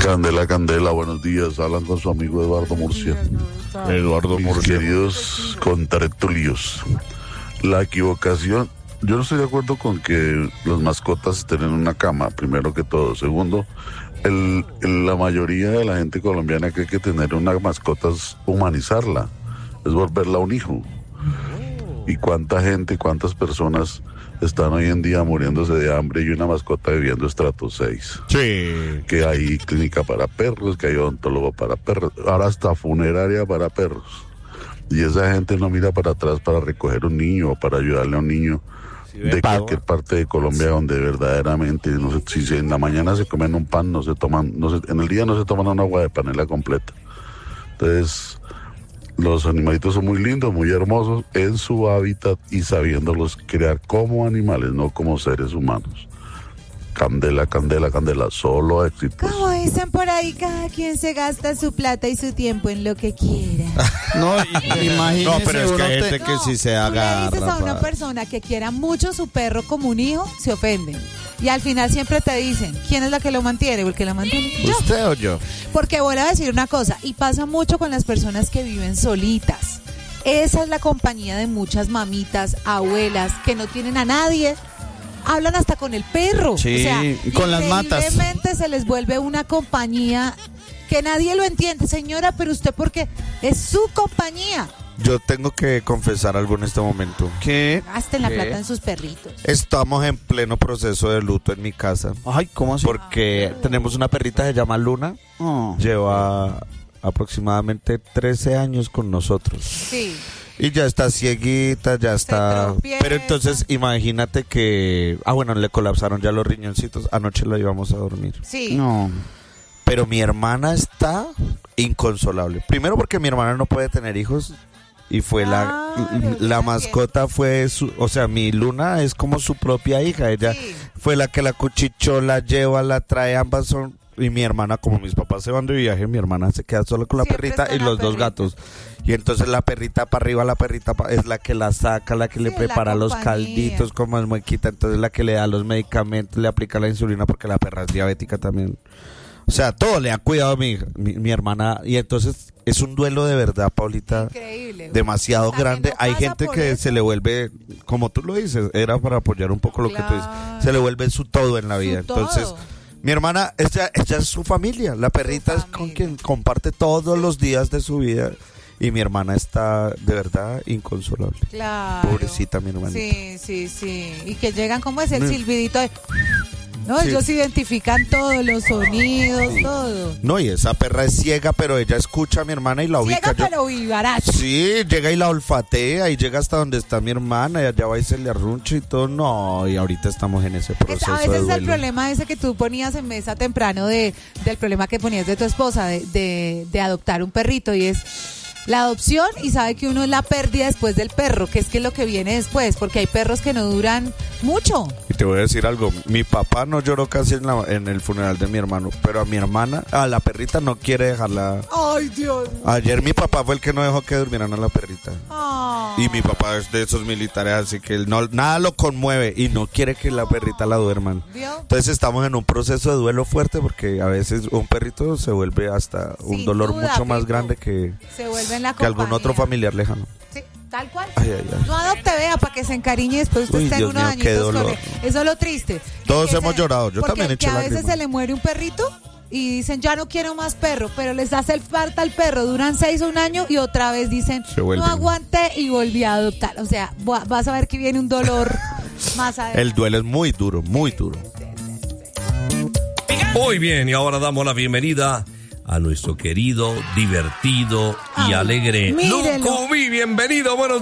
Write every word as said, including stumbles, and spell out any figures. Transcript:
Candela, Candela, buenos días. Hablan con su amigo Eduardo Murcia. Eduardo Mis Murcia. queridos contertulios, la equivocación, yo no estoy de acuerdo con que las mascotas estén en una cama, primero que todo. Segundo, el, el- la mayoría de la gente colombiana cree que tener una mascota es humanizarla, es volverla un hijo. ¿Y cuánta gente, cuántas personas están hoy en día muriéndose de hambre y una mascota viviendo estrato seis? Sí. Que hay clínica para perros, que hay odontólogo para perros, ahora hasta funeraria para perros. Y esa gente no mira para atrás para recoger un niño o para ayudarle a un niño de cualquier parte de Colombia donde verdaderamente, no sé, si se- en la mañana se comen un pan, no se toman, no se- en el día no se toman una agua de panela completa. Entonces, los animalitos son muy lindos, muy hermosos en su hábitat y sabiéndolos crear como animales, no como seres humanos. Candela, candela, candela, solo éxitos. Como dicen por ahí, cada quien se gasta su plata y su tiempo en lo que quiera. No, i- imagínese No, pero es que uno hay te- gente que sí se Tú le agarra. dices a una pa- persona que quiera mucho su perro como un hijo, se ofenden. Y al final siempre te dicen, ¿quién es la que lo mantiene? ¿O el que lo mantiene? Yo. ¿Usted o yo? Porque voy a decir una cosa, y pasa mucho con las personas que viven solitas. Esa es la compañía de muchas mamitas, abuelas, que no tienen a nadie. Hablan hasta con el perro. Sí, o sea, y con las matas. increíblemente se les vuelve una compañía que nadie lo entiende. Señora, pero usted porque es su compañía. Yo tengo que confesar algo en este momento. ¿Qué? Gasten la ¿Qué? plata en sus perritos. Estamos en pleno proceso de luto en mi casa. Ay, ¿cómo así? Porque tenemos una perrita que se llama Luna. Oh. Lleva aproximadamente trece años con nosotros. Sí. Y ya está cieguita, ya está... tropieza. Pero entonces imagínate que... Ah, bueno, le colapsaron ya los riñoncitos. Anoche la íbamos a dormir. Sí. No. Pero mi hermana está inconsolable. Primero porque mi hermana no puede tener hijos. Y fue la... Claro, La ya mascota fue su... O sea, mi Luna es como su propia hija. Ella Sí. fue la que la cuchichó, la lleva, la trae. Ambas son... Y mi hermana, como mis papás se van de viaje, mi hermana se queda sola con la Siempre perrita está y la los dos perrita. gatos. Y entonces la perrita para arriba, la perrita pa- es la que la saca, la que le Sí, es la prepara los compañía. calditos como es muequita, entonces la que le da los medicamentos, le aplica la insulina porque la perra es diabética también. O sea, todo le ha cuidado mi, mi, mi hermana. Y entonces es un duelo de verdad, Paulita, Increíble. demasiado Hasta que grande. no Hay pasa gente por que eso. se le vuelve, como tú lo dices, era para apoyar un poco lo que tú dices, Claro. se le vuelve su todo en la Su vida. Entonces... todo. Mi hermana, ella, ella es su familia. La perrita es con familia. quien comparte todos los días de su vida. Y mi hermana está de verdad inconsolable. Claro. Pobrecita mi hermanita. Sí, sí, sí. Y que llegan como es el Mm. silbidito de... No, Sí. ellos identifican todos los sonidos, todo. No, y esa perra es ciega, pero ella escucha a mi hermana y la ubica. Ciega Yo- pero vivaracha. Sí, llega y la olfatea y llega hasta donde está mi hermana y allá va y se le arruncha y todo. No, y ahorita estamos en ese Es- proceso a de veces es el duelo. problema ese que tú ponías en mesa temprano de, del problema que ponías de tu esposa de, de, de adoptar un perrito y es la adopción y sabe que uno es la pérdida después del perro, que es que es lo que viene después, porque hay perros que no duran mucho. Y te voy a decir algo, mi papá no lloró casi en, la- en el funeral de mi hermano, pero a mi hermana, a la perrita no quiere dejarla. Ay, Dios. Ayer mi papá fue el que no dejó que durmieran a la perrita. Ah. Y mi papá es de esos militares, así que él no, nada lo conmueve y no quiere que la perrita la duerman. ¿Vio? Entonces estamos en un proceso de duelo fuerte porque a veces un perrito se vuelve hasta un Sin dolor duda, mucho más Pipo. grande que, Se vuelve en la que algún compañía. otro familiar lejano. Sí, tal cual. Ay, ay, ay. No adopte, vea, para que se encariñe y después usted Uy, está en Dios unos mío, qué añitos con dolor. él. Eso es lo triste. Todos Que hemos se- llorado, yo porque también he hecho que a veces lágrimas. se le muere un perrito y dicen, ya no quiero más perro, pero les hace falta el perro, duran seis o un año y otra vez dicen, Se vuelven. no aguanté y volví a adoptar. O sea, va- vas a ver que viene un dolor más adelante. El duelo es muy duro, muy duro. Muy bien, y ahora damos la bienvenida a nuestro querido, divertido y Ay, alegre mírenlo. Lucubi. Bienvenido, buenos